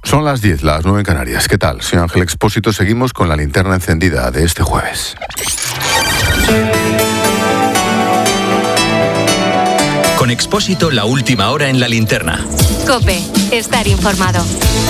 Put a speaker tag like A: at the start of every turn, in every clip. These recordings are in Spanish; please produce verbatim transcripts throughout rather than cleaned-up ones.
A: Son las diez, las nueve en Canarias. ¿Qué tal? Soy Ángel Expósito. Seguimos con la linterna encendida de este jueves.
B: Con Expósito, la última hora en la linterna.
C: COPE, estar informado.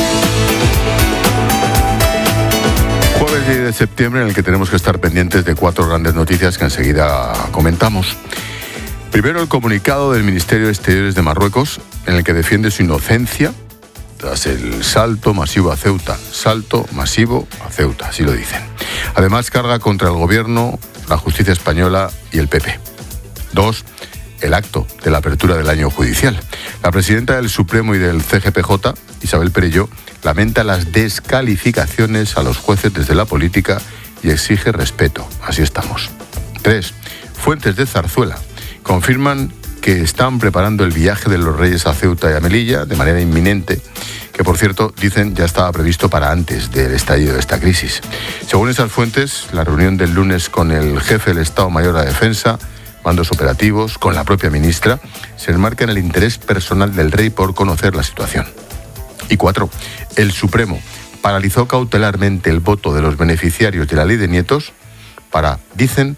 A: Jueves diez de septiembre, en el que tenemos que estar pendientes de cuatro grandes noticias que enseguida comentamos. Primero, el comunicado del Ministerio de Exteriores de Marruecos, en el que defiende su inocencia tras el salto masivo a Ceuta. Salto masivo a Ceuta, así lo dicen. Además, carga contra el gobierno, la justicia española y el P P. Dos, el acto de la apertura del año judicial. La presidenta del Supremo y del C G P J, Isabel Perelló, lamenta las descalificaciones a los jueces desde la política y exige respeto. Así estamos. Tres, fuentes de Zarzuela confirman que están preparando el viaje de los Reyes a Ceuta y a Melilla de manera inminente, que por cierto, dicen, ya estaba previsto para antes del estallido de esta crisis. Según esas fuentes, la reunión del lunes con el jefe del Estado Mayor de la Defensa, mandos operativos, con la propia ministra, se enmarca en el interés personal del rey por conocer la situación. Y cuatro, el Supremo paralizó cautelarmente el voto de los beneficiarios de la ley de nietos para, dicen,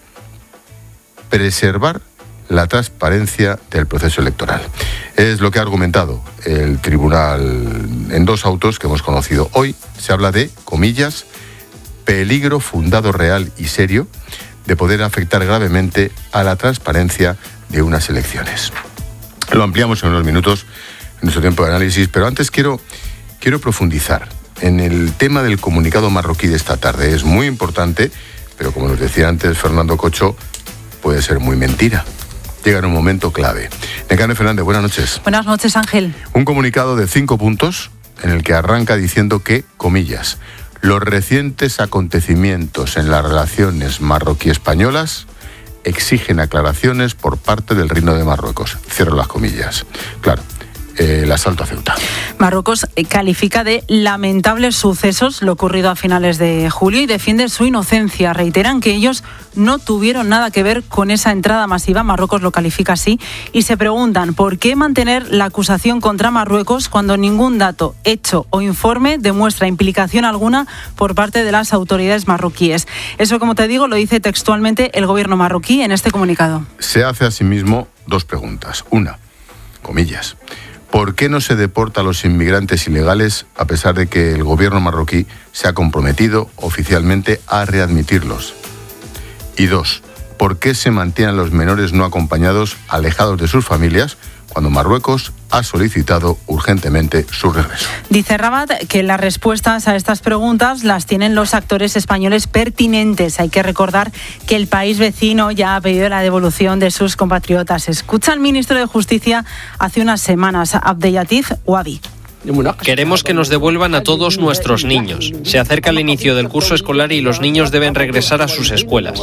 A: preservar la transparencia del proceso electoral. Es lo que ha argumentado el tribunal en dos autos que hemos conocido. Hoy se habla de, comillas, peligro fundado, real y serio de poder afectar gravemente a la transparencia de unas elecciones. Lo ampliamos en unos minutos en nuestro tiempo de análisis, pero antes quiero, quiero profundizar en el tema del comunicado marroquí de esta tarde. Es muy importante, pero como nos decía antes Fernando Cocho, puede ser muy mentira. Llega en un momento clave. Nekane Fernández, buenas noches.
D: Buenas noches, Ángel.
A: Un comunicado de cinco puntos en el que arranca diciendo que, comillas, los recientes acontecimientos en las relaciones marroquí-españolas exigen aclaraciones por parte del Reino de Marruecos. Cierro las comillas. Claro. El asalto a Ceuta.
D: Marruecos califica de lamentables sucesos lo ocurrido a finales de julio y defiende su inocencia. Reiteran que ellos no tuvieron nada que ver con esa entrada masiva. Marruecos lo califica así y se preguntan por qué mantener la acusación contra Marruecos cuando ningún dato, hecho o informe demuestra implicación alguna por parte de las autoridades marroquíes. Eso, como te digo, lo dice textualmente el gobierno marroquí en este comunicado.
A: Se hace asimismo dos preguntas. Una, comillas, ¿por qué no se deporta a los inmigrantes ilegales a pesar de que el gobierno marroquí se ha comprometido oficialmente a readmitirlos? Y dos, ¿por qué se mantienen los menores no acompañados alejados de sus familias cuando Marruecos ha solicitado urgentemente su regreso?
D: Dice Rabat que las respuestas a estas preguntas las tienen los actores españoles pertinentes. Hay que recordar que el país vecino ya ha pedido la devolución de sus compatriotas. Escucha al ministro de Justicia hace unas semanas, Abdellatif Ouabi.
E: Queremos que nos devuelvan a todos nuestros niños. Se acerca el inicio del curso escolar y los niños deben regresar a sus escuelas.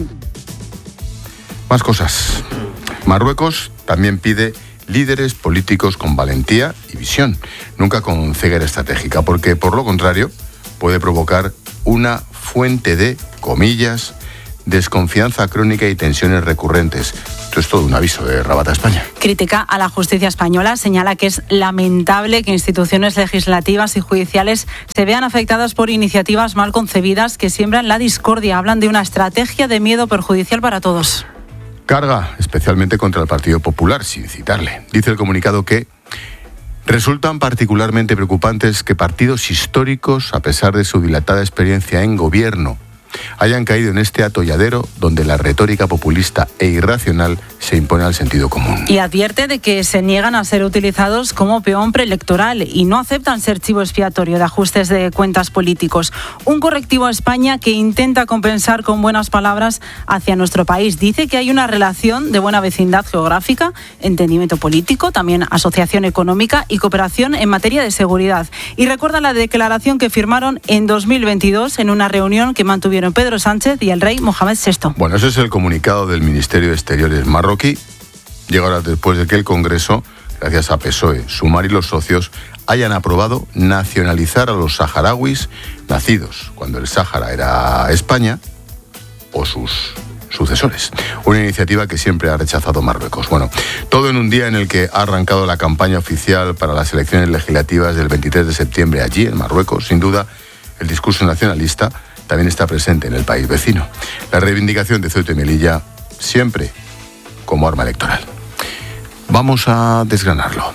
A: Más cosas. Marruecos también pide líderes políticos con valentía y visión, nunca con ceguera estratégica, porque por lo contrario puede provocar una fuente de, comillas, desconfianza crónica y tensiones recurrentes. Esto es todo un aviso de Rabat a España.
D: Critica a la justicia española, señala que es lamentable que instituciones legislativas y judiciales se vean afectadas por iniciativas mal concebidas que siembran la discordia. Hablan de una estrategia de miedo perjudicial para todos.
A: Carga especialmente contra el Partido Popular, sin citarle. Dice el comunicado que resultan particularmente preocupantes que partidos históricos, a pesar de su dilatada experiencia en gobierno, hayan caído en este atolladero donde la retórica populista e irracional se impone al sentido común.
D: Y advierte de que se niegan a ser utilizados como peón preelectoral y no aceptan ser chivo expiatorio de ajustes de cuentas políticos. Un correctivo a España que intenta compensar con buenas palabras hacia nuestro país. Dice que hay una relación de buena vecindad geográfica, entendimiento político, también asociación económica y cooperación en materia de seguridad. Y recuerda la declaración que firmaron en dos mil veintidós en una reunión que mantuvieron Pedro Sánchez y el rey Mohamed sexto.
A: Bueno, ese es el comunicado del Ministerio de Exteriores marroquí. Llega ahora después de que el Congreso, gracias a P S O E, Sumar y los socios, hayan aprobado nacionalizar a los saharauis nacidos cuando el Sáhara era España, o sus sucesores. Una iniciativa que siempre ha rechazado Marruecos. Bueno, todo en un día en el que ha arrancado la campaña oficial para las elecciones legislativas del veintitrés de septiembre allí, en Marruecos. Sin duda, el discurso nacionalista también está presente en el país vecino. La reivindicación de Ceuta y Melilla siempre como arma electoral. Vamos a desgranarlo.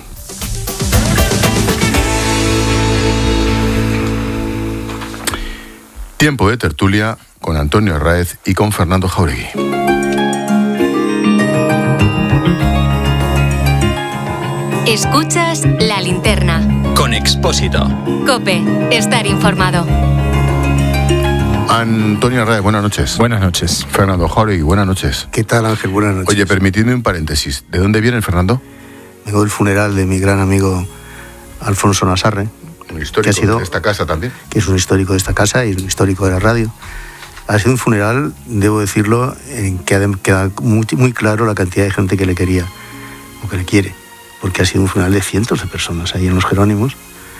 A: Tiempo de tertulia con Antonio Arráez y con Fernando Jauregui.
C: Escuchas La Linterna.
B: Con Expósito.
C: COPE. Estar informado.
A: Antonio Arráez, buenas noches.
F: Buenas noches.
A: Fernando Jauregui, buenas noches.
G: ¿Qué tal, Ángel? Buenas noches.
A: Oye, permitidme un paréntesis. ¿De dónde viene Fernando?
G: Vengo del funeral de mi gran amigo Alfonso Nassarre.
A: Un histórico
G: que ha sido,
A: de esta casa también.
G: Que es un histórico de esta casa y un histórico de la radio. Ha sido un funeral, debo decirlo, en que ha quedado muy, muy claro la cantidad de gente que le quería o que le quiere. Porque ha sido un funeral de cientos de personas ahí en Los Jerónimos.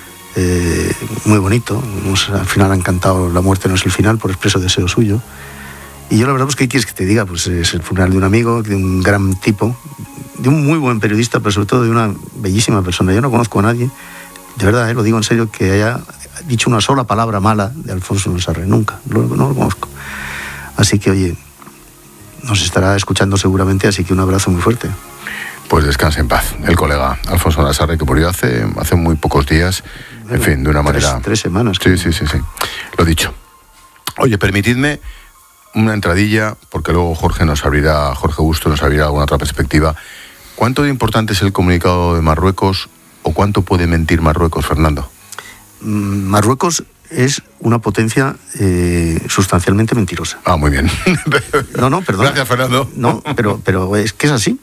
G: Eh, muy bonito. Nos, al final han cantado La muerte no es el final, por expreso deseo suyo. Y yo la verdad, pues, ¿qué quieres que te diga? Pues es el funeral de un amigo, de un gran tipo, de un muy buen periodista, pero sobre todo de una bellísima persona. Yo no conozco a nadie, de verdad, eh, lo digo en serio, que haya dicho una sola palabra mala de Alfonso Nassarre. Nunca, no, no lo conozco. Así que, oye, nos estará escuchando seguramente, así que un abrazo muy fuerte.
A: Pues descanse en paz, el colega Alfonso Nassarre, que murió hace, hace muy pocos días, bueno, en fin, de una manera...
G: Tres, tres semanas.
A: Sí, sí, sí, sí, lo dicho. Oye, permitidme una entradilla, porque luego Jorge nos abrirá, Jorge Busto nos abrirá alguna otra perspectiva. ¿Cuánto de importante es el comunicado de Marruecos o cuánto puede mentir Marruecos, Fernando?
G: Marruecos es una potencia eh, sustancialmente mentirosa.
A: Ah, muy bien.
G: No, no, perdón.
A: Gracias, Fernando.
G: No, pero, pero es que es así.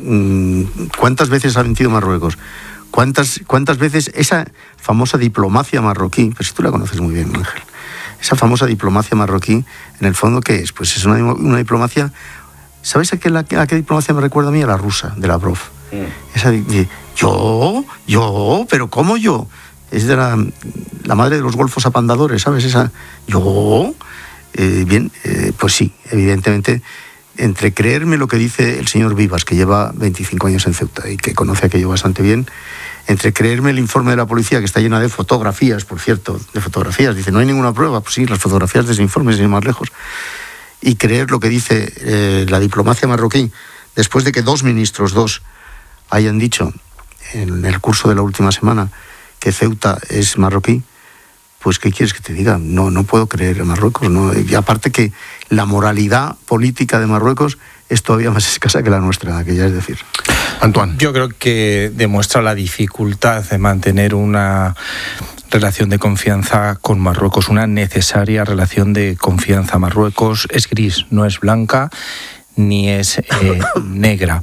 G: ¿Cuántas veces ha mentido Marruecos? ¿Cuántas, cuántas veces esa famosa diplomacia marroquí, pues si tú la conoces muy bien, Ángel, esa famosa diplomacia marroquí, en el fondo, ¿qué es? Pues es una, una diplomacia, ¿sabes a qué, la, a qué diplomacia me recuerda a mí? A la rusa, de Lavrov. Mm. Esa de, yo, yo, pero ¿cómo yo? Es de la, la madre de los golfos apandadores, ¿sabes? Esa, yo, eh, bien, eh, pues sí, evidentemente, entre creerme lo que dice el señor Vivas, que lleva veinticinco años en Ceuta y que conoce aquello bastante bien, entre creerme el informe de la policía, que está llena de fotografías, por cierto, de fotografías, dice, no hay ninguna prueba, pues sí, las fotografías de ese informe, sin ir más lejos, y creer lo que dice eh, la diplomacia marroquí, después de que dos ministros, dos, hayan dicho en el curso de la última semana que Ceuta es marroquí, pues ¿qué quieres que te diga? No, no puedo creer en Marruecos, ¿no? Y aparte que la moralidad política de Marruecos es todavía más escasa que la nuestra, que ya es decir.
A: Antoine.
F: Yo creo que demuestra la dificultad de mantener una relación de confianza con Marruecos, una necesaria relación de confianza. Marruecos es gris, no es blanca ni es eh, negra.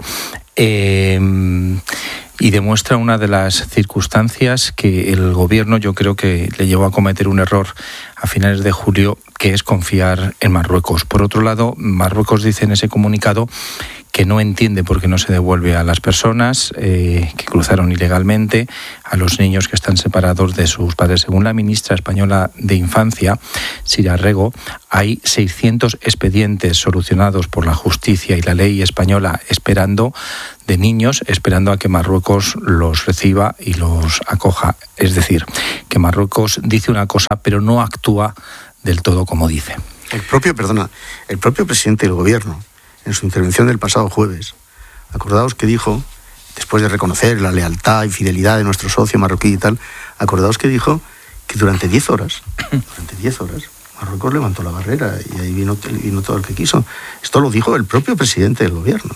F: Eh, y demuestra una de las circunstancias que el gobierno, yo creo que le llevó a cometer un error a finales de julio, que es confiar en Marruecos. Por otro lado, Marruecos dice en ese comunicado que no entiende por qué no se devuelve a las personas eh, que cruzaron ilegalmente, a los niños que están separados de sus padres. Según la ministra española de Infancia, Sira Rego, hay seiscientos expedientes solucionados por la justicia y la ley española esperando, de niños, esperando a que Marruecos los reciba y los acoja. Es decir, que Marruecos dice una cosa, pero no actúa del todo como dice.
G: El propio, perdona, el propio presidente del gobierno, en su intervención del pasado jueves, acordaos que dijo, después de reconocer la lealtad y fidelidad de nuestro socio marroquí y tal, acordaos que dijo que durante diez horas, durante diez horas, Marruecos levantó la barrera y ahí vino, vino todo el que quiso. Esto lo dijo el propio presidente del gobierno.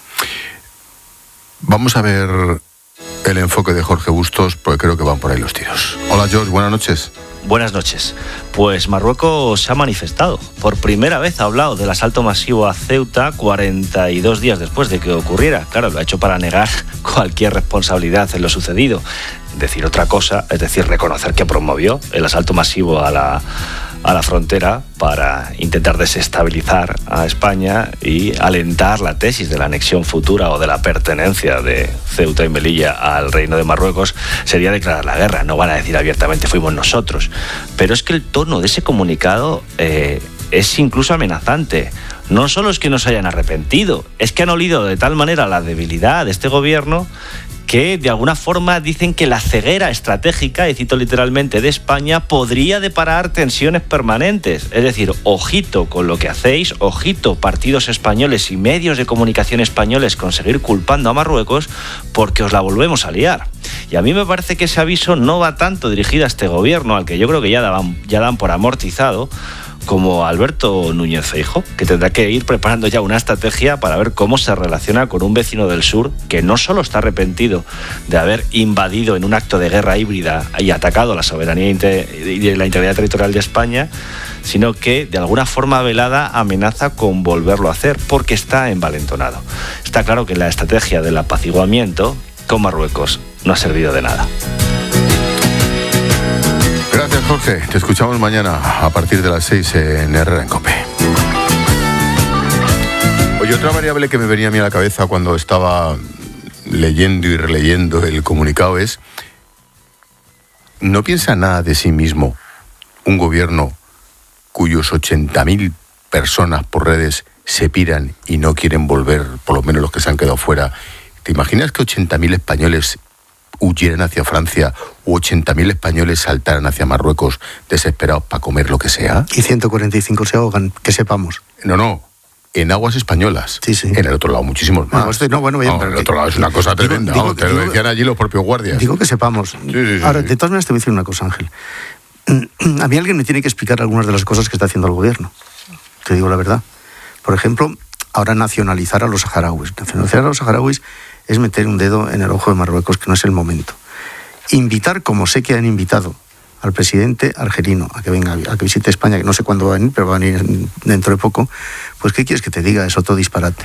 A: Vamos a ver el enfoque de Jorge Bustos, porque creo que van por ahí los tiros. Hola, George, buenas noches.
H: Buenas noches. Pues Marruecos se ha manifestado. Por primera vez ha hablado del asalto masivo a Ceuta cuarenta y dos días después de que ocurriera. Claro, lo ha hecho para negar cualquier responsabilidad en lo sucedido. Decir otra cosa, es decir, reconocer que promovió el asalto masivo a la, a la frontera para intentar desestabilizar a España y alentar la tesis de la anexión futura o de la pertenencia de Ceuta y Melilla al Reino de Marruecos, sería declarar la guerra. No van a decir abiertamente fuimos nosotros. Pero es que el tono de ese comunicado eh, es incluso amenazante. no solo es que no se hayan arrepentido, es que han olido de tal manera la debilidad de este gobierno que de alguna forma dicen que la ceguera estratégica, y cito literalmente, de España podría deparar tensiones permanentes. Es decir, ojito con lo que hacéis, ojito partidos españoles y medios de comunicación españoles con seguir culpando a Marruecos, porque os la volvemos a liar. Y a mí me parece que ese aviso no va tanto dirigido a este gobierno, al que yo creo que ya dan, ya dan por amortizado, como Alberto Núñez Feijóo, que tendrá que ir preparando ya una estrategia para ver cómo se relaciona con un vecino del sur que no solo está arrepentido de haber invadido en un acto de guerra híbrida y atacado la soberanía y la integridad territorial de España, sino que de alguna forma velada amenaza con volverlo a hacer porque está envalentonado. Está claro que la estrategia del apaciguamiento con Marruecos no ha servido de nada.
A: Gracias, Jorge. Te escuchamos mañana a partir de las seis en Herrera en COPE. Oye, otra variable que me venía a mí a la cabeza cuando estaba leyendo y releyendo el comunicado es: ¿no piensa nada de sí mismo un gobierno cuyos ochenta mil personas por redes se piran y no quieren volver, por lo menos los que se han quedado fuera? ¿Te imaginas que ochenta mil españoles huyeran hacia Francia u ochenta mil españoles saltaran hacia Marruecos desesperados para comer lo que sea?
G: Y ciento cuarenta y cinco se ahogan, que sepamos.
A: No, no, en aguas españolas.
G: Sí, sí.
A: En el otro lado muchísimos más.
G: No, este, no bueno, bien,
A: no,
G: pero
A: en el otro lado es una cosa
G: digo,
A: tremenda.
G: Digo,
A: ¿no? Te
G: digo,
A: lo decían allí los propios guardias.
G: Digo que sepamos.
A: Sí, sí, sí,
G: Ahora,
A: sí.
G: de todas maneras te voy a decir una cosa, Ángel. A mí alguien me tiene que explicar algunas de las cosas que está haciendo el gobierno. Te digo la verdad. Por ejemplo, ahora nacionalizar a los saharauis. Nacionalizar a los saharauis es meter un dedo en el ojo de Marruecos, que no es el momento. Invitar, como sé que han invitado al presidente argelino a que venga, a que visite España, que no sé cuándo va a venir, pero va a venir dentro de poco, pues ¿qué quieres que te diga? Es otro disparate.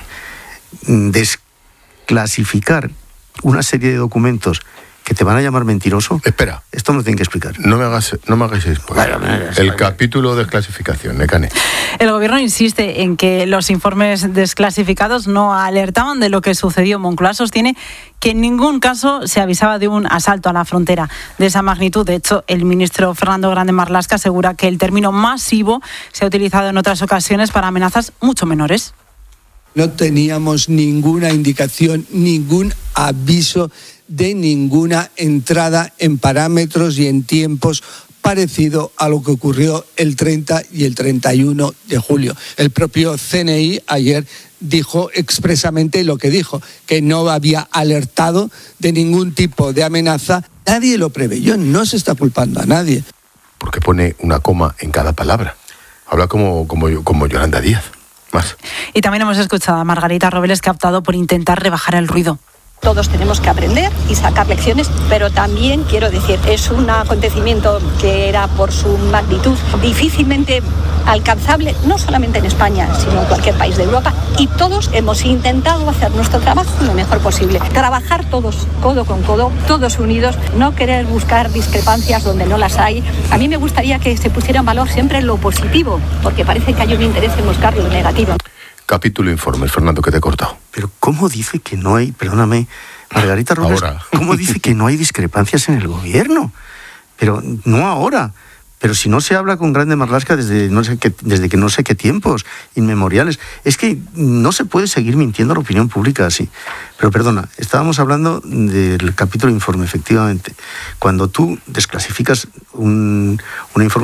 G: Desclasificar una serie de documentos que te van a llamar mentiroso.
A: Espera.
G: Esto me lo tienen que explicar.
A: No me hagas, no me hagáis spoiler.
G: Vale, vale,
A: El
G: vale.
A: capítulo de desclasificación, Necane.
D: El gobierno insiste en que los informes desclasificados no alertaban de lo que sucedió. Moncloa sostiene que en ningún caso se avisaba de un asalto a la frontera de esa magnitud. De hecho, el ministro Fernando Grande Marlaska asegura que el término masivo se ha utilizado en otras ocasiones para amenazas mucho menores.
I: No teníamos ninguna indicación, ningún aviso de ninguna entrada en parámetros y en tiempos parecido a lo que ocurrió el treinta y el treinta y uno de julio. El propio C N I ayer dijo expresamente lo que dijo, que no había alertado de ningún tipo de amenaza. Nadie lo preveyó, no se está culpando a nadie.
A: Porque pone una coma en cada palabra. Habla como, como, como Yolanda Díaz. Más.
D: Y también hemos escuchado a Margarita Robles, que ha optado por intentar rebajar el ruido.
J: Todos tenemos que aprender y sacar lecciones, pero también quiero decir, es un acontecimiento que era por su magnitud difícilmente alcanzable, no solamente en España, sino en cualquier país de Europa, y todos hemos intentado hacer nuestro trabajo lo mejor posible. Trabajar todos, codo con codo, todos unidos, no querer buscar discrepancias donde no las hay. A mí me gustaría que se pusiera en valor siempre lo positivo, porque parece que hay un interés en buscar lo negativo.
A: Capítulo informes, Fernando, que te he cortado.
G: Pero ¿cómo dice que no hay, perdóname, Margarita Robles,
A: Ahora.
G: ¿cómo dice que no hay discrepancias en el gobierno? Pero no ahora. Pero si no se habla con Grande Marlaska desde, no sé qué, desde que no sé qué tiempos inmemoriales. Es que no se puede seguir mintiendo a la opinión pública así. Pero perdona, estábamos hablando del capítulo informe, efectivamente. Cuando tú desclasificas un, una información